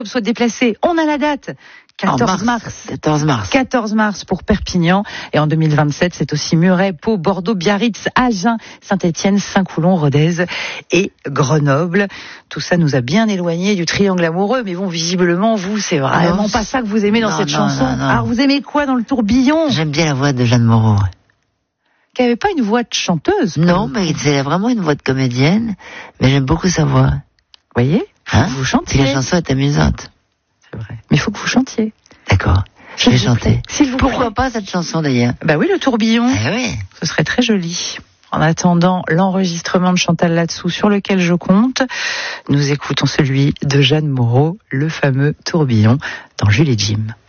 soit déplacé. On a la date. 14 mars. 14 mars pour Perpignan. Et en 2027, c'est aussi Muret, Pau, Bordeaux, Biarritz, Agen, Saint-Étienne, Saint-Coulon, Rodez et Grenoble. Tout ça nous a bien éloignés du triangle amoureux. Mais bon, visiblement, vous, c'est vraiment pas ça que vous aimez dans cette chanson. Non. Alors, vous aimez quoi dans le tourbillon? J'aime bien la voix de Jeanne Moreau. Qui avait pas une voix de chanteuse. Non, mais c'est vraiment une voix de comédienne. Mais j'aime beaucoup sa voix. Vous voyez? Vous chantiez. Et la chanson est amusante. C'est vrai. Mais il faut que vous chantiez. D'accord. Je vais chanter. Pourquoi pas cette chanson d'ailleurs? Bah oui, le tourbillon. Oui. Ce serait très joli. En attendant l'enregistrement de Chantal Latsou sur lequel je compte, nous écoutons celui de Jeanne Moreau, le fameux tourbillon dans Jules et Jim.